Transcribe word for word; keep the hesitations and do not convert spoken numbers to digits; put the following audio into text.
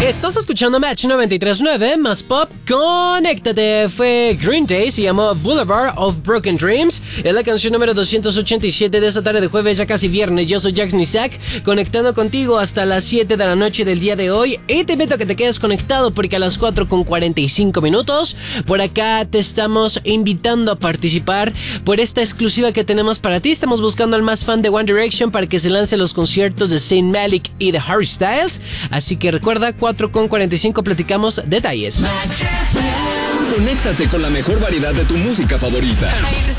Estás escuchando Match noventa y tres punto nueve, más pop, conéctate. Fue Green Day, se llamó Boulevard of Broken Dreams. Es la canción número doscientos ochenta y siete de esta tarde de jueves, ya casi viernes. Yo soy Jax Nisak, conectando contigo hasta las siete de la noche del día de hoy. Y te invito a que te quedes conectado porque a las cuatro con cuarenta y cinco minutos, por acá te estamos invitando a participar por esta exclusiva que tenemos para ti. Estamos buscando al más fan de One Direction para que se lance los conciertos de Zayn Malik y de Harry Styles. Así que recuerda, cuatro con cuarenta y cinco platicamos detalles. Conéctate con la mejor variedad de tu música favorita.